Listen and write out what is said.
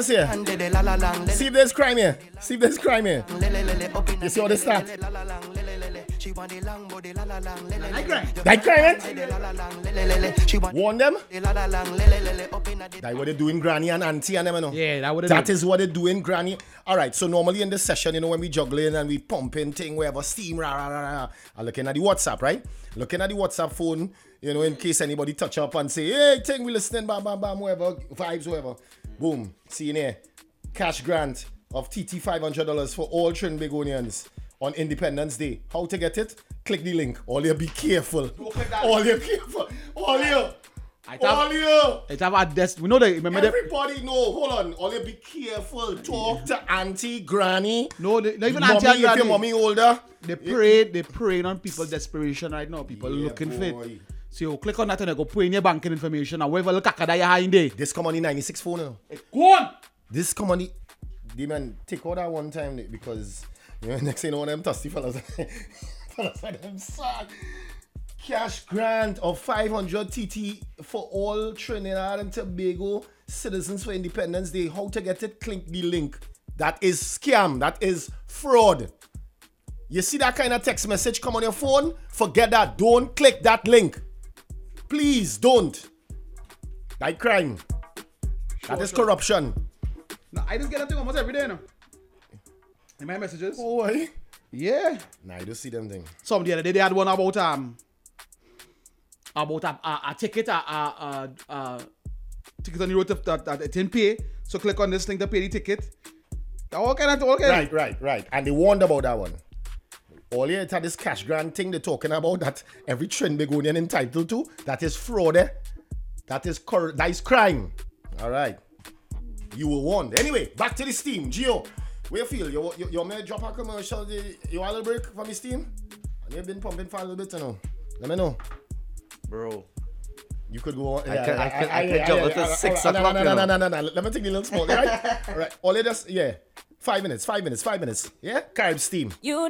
here. See if there's crime here. See if there's crime here. You see how they start? That crime, eh? Warn them. That's what they doing, Granny and Auntie and them, you know. Yeah, that is what they doing, Granny. All right, so normally in this session, you know, when we juggling and we pumping thing, we have a steam, rah, rah, rah, rah. I'm looking at the WhatsApp, right? Looking at the WhatsApp phone, you know, in case anybody touch up and say, hey, thing, we listening, bam, bam, bam, whatever, vibes, whatever. Boom, see in here. Cash grant of TT $500 for all Trinbagonians on Independence Day. How to get it? Click the link. All you be careful. All you careful. All you. All you. It's about this. We know that. Remember everybody know. Hold on. All you be careful. Talk to auntie, granny. No, not even mommy, auntie and if granny. your mommy older. They praying on people's desperation right now. People looking for it. So you click on that and you go put in your banking information and whatever look at you have in there. This come on the 96 phone now. Go on. This come on the man take all that one time because you know next thing you know them thirsty fellas. Fellas like them sad. Cash grant of 500 TT for all Trinidad and Tobago citizens for Independence Day. How to get it? Click the link. That is scam. That is fraud. You see that kind of text message come on your phone? Forget that. Don't click that link. Please don't. That crime. That is corruption. No, I just get that thing almost every day now. In my messages. Oh, why? Yeah. Nah, I don't see them thing. Some the other day they had one about a ticket, ticket on the road that it didn't pay. So click on this link to pay the ticket. All kind of. Right. And they warned about that one. All you had this cash grant thing they're talking about that every Trinbagonian entitled to. That is fraud, eh? That is crime. All right. You were warned. Anyway, back to the Steam. Gio, where you feel? You may drop a commercial. You want a break from the Steam? And you've been pumping for a little bit, you know. Let me know. Bro. You could go on. I could jump until 6 o'clock. No. Let me take the little spot, right? All right. All it does, 5 minutes. Yeah? Carib Steam.